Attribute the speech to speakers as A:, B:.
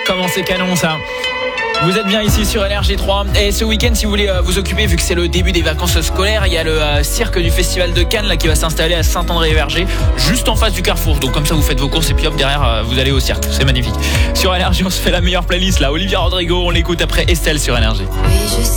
A: Comment c'est canon ça. Vous êtes bien ici sur LRG3 et ce week-end, si vous voulez vous occuper, vu que c'est le début des vacances scolaires, il y a le cirque du festival de Cannes là, qui va s'installer à Saint-André-Verger, juste en face du Carrefour. Donc comme ça vous faites vos courses et puis hop, derrière vous allez au cirque, c'est magnifique. Sur LRG, on se fait la meilleure playlist là, Olivia Rodrigo, on l'écoute après Estelle sur LRG.
B: Oui, je sais.